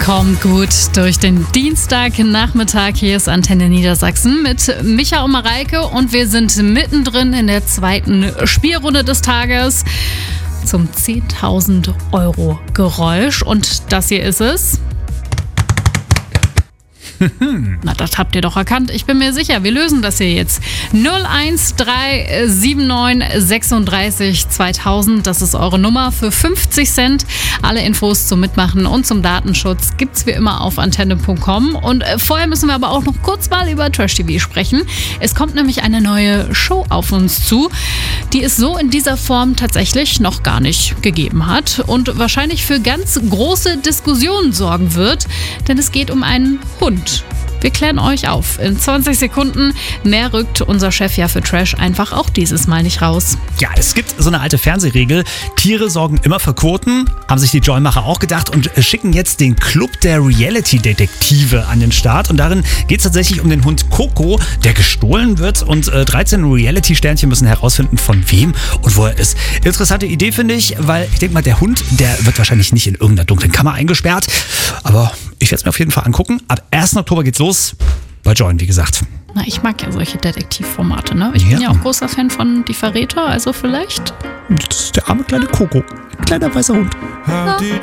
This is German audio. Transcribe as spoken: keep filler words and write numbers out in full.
Kommt gut durch den Dienstagnachmittag. Hier ist Antenne Niedersachsen mit Micha und Mareike und wir sind mittendrin in der zweiten Spielrunde des Tages zum zehntausend Euro Geräusch und das hier ist es. Na, das habt ihr doch erkannt. Ich bin mir sicher, wir lösen das hier jetzt. null eins drei sieben neun sechsunddreißig zweitausend, das ist eure Nummer für fünfzig Cent. Alle Infos zum Mitmachen und zum Datenschutz gibt's wie immer auf antenne punkt com. Und vorher müssen wir aber auch noch kurz mal über Trash T V sprechen. Es kommt nämlich eine neue Show auf uns zu, die es so in dieser Form tatsächlich noch gar nicht gegeben hat und wahrscheinlich für ganz große Diskussionen sorgen wird, denn es geht um einen Hund. Wir klären euch auf. In zwanzig Sekunden. Mehr rückt unser Chef ja für Trash einfach auch dieses Mal nicht raus. Ja, es gibt so eine alte Fernsehregel. Tiere sorgen immer für Quoten. Haben sich die Joy-Macher auch gedacht und schicken jetzt den Club der Reality-Detektive an den Start. Und darin geht es tatsächlich um den Hund Coco, der gestohlen wird. Und äh, dreizehn Reality-Sternchen müssen herausfinden, von wem und wo er ist. Interessante Idee, finde ich, weil ich denke mal, der Hund, der wird wahrscheinlich nicht in irgendeiner dunklen Kammer eingesperrt. Aber ich werde es mir auf jeden Fall angucken. Ab ersten Oktober geht's los. Bei Join, wie gesagt. Na, ich mag ja solche Detektivformate, ne? Ich ja. bin ja auch großer Fan von Die Verräter, also vielleicht. Das ist der arme kleine Coco. Ein kleiner weißer Hund. Ja.